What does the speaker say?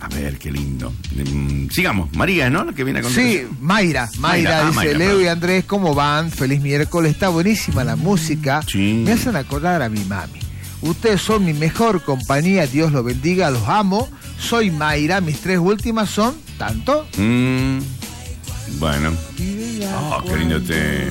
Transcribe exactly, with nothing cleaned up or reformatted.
A ver, qué lindo. Mm, sigamos. María, ¿no? La que viene a Sí, Mayra. Mayra, Mayra. Ah, dice, Mayra, Leo perdón. y Andrés, ¿cómo van? Feliz miércoles. Está buenísima la música. Sí. Me hacen acordar a mi mami. Ustedes son mi mejor compañía. Dios los bendiga. Los amo. Soy Mayra. Mis tres últimas son tanto. Mm, bueno. Oh, qué lindo tema.